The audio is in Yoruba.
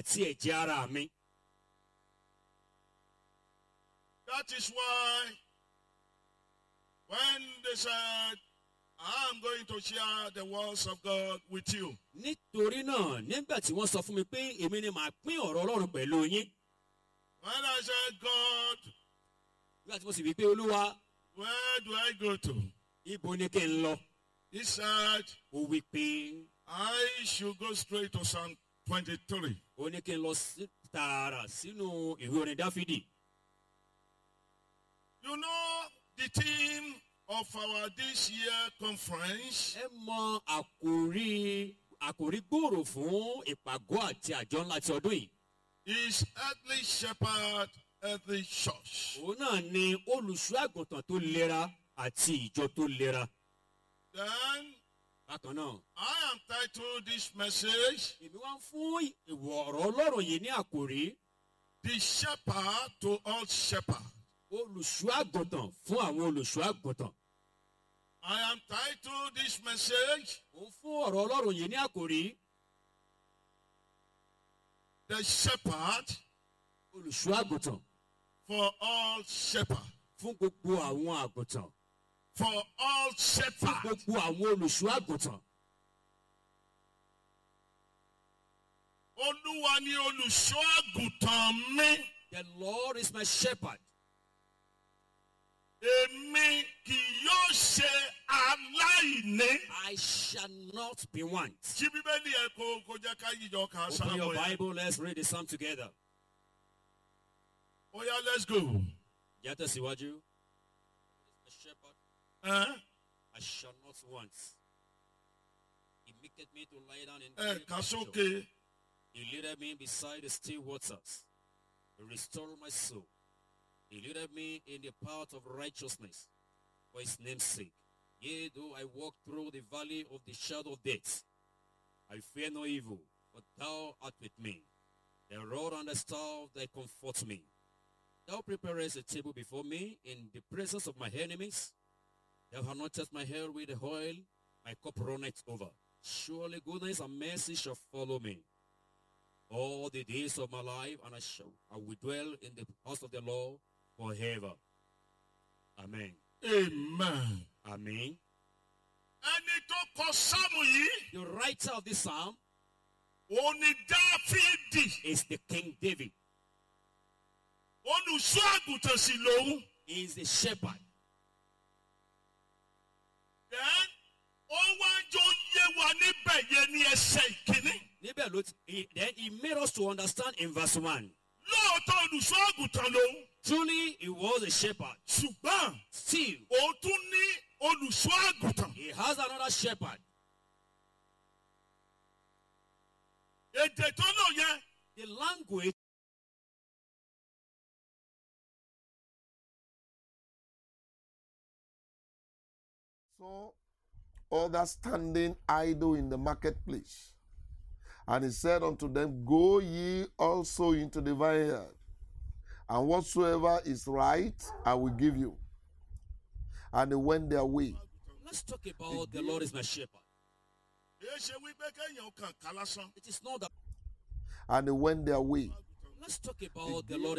àti ẹ̀jẹ̀ ara mi. That is why when they said, I'm going to share the words of God with you, Nítorí náà nígbà tí wọ́n sọ fún mi pé èmi ni màá pín ọ̀rọ̀ Ọlọ́run pẹ̀lú yín. when I said, God, Nígbà tí mo sì wí pé Olúwa, where do I go to? ibo ni kí n lọ? He said, Ó wí pé I should go straight to Psalm 23. ó ní kí n lọ tààrà sínú ìwé orin Dáfídì. You know the theme of our this year conference Ẹ mọ àkòrí gbòòrò fún ìpàgọ́ àti àjọ ńlá ti ọdún yìí. is Earthly Shepherd, Earthly Church. Òun náà ni olùṣọ́ àgùntàn tó lera àti ìjọ tó lera. Then Bákan náà, I am titled this message, èmi wá ń fún ìwọ̀ ọ̀rọ̀ Ọlọ́run yìí ní àkòrí The Shepherd to All Shepherds. olùṣọ́ àgùntàn fún àwọn olùṣọ́ àgùntàn. I am titled this message, Òun fún ọ̀rọ̀ Ọlọ́run yìí ní àkòrí The Shepherd olùṣọ́ àgùntàn for All Shepherds. fún gbogbo àwọn àgùntàn. For all Fún shepherds. gbogbo àwọn olùṣọ́ àgùntàn. Olúwa ni olùṣọ́ àgùntàn mi. The Lord is my shepherd. Èmi kì yóò ṣe aláìní. I shall not be want. Kí Bíbélì ẹ̀ kò jẹ́ ká yíyọ ká Open your sáàmù ẹ̀. Bible, let's read the psalm together. Oh yeah, let's go. Yá tẹ̀síwájú. The shepherd, Eh? I shall not want. He maketh me to lie down in Ẹ kà pasture. sókè. He leadeth me beside the still waters. He restored my soul. He leadeth me in the path of righteousness for his name's sake. Yea, though I walk through the valley of the shadow of death, I fear no evil, for thou art with me. The rod and the staff, they comfort me. Thou preparest a table before me in the presence of my enemies. Thou hast anointed my head with the oil, my cup runneth over. Surely goodness and mercy shall follow me all the days of my life, and I will dwell in the house of the Lord forever. Amen. Amen. Amen. Ẹni tó kọ sáàmù yìí, The writer of this psalm òun ni Dáfídì. is the King David. Olùṣọ́ àgùntàn sì lòun. He is the shepherd. Then ó wá jọ yé wa níbẹ̀ yẹn ní ẹsẹ̀ ìkíní. Then he made us to understand in verse 1. Lóòótọ́ olùṣọ́ àgùntàn lòun. Truly, he was a shepherd. Ṣùgbọ́n Still, òun tún ní olùṣọ́ àgùntàn. he has another shepherd. Èdè tó lò yẹn, The language saw others standing idle in the marketplace. And he said unto them, Go ye also into the vineyard, and whatsoever is right, I will give you. And they went their way. Let's talk about the Lord is my shepherd. èé ṣe wípé kéèyàn kàn ká lásán. It is not that. And they went their way. Let's talk about the Lord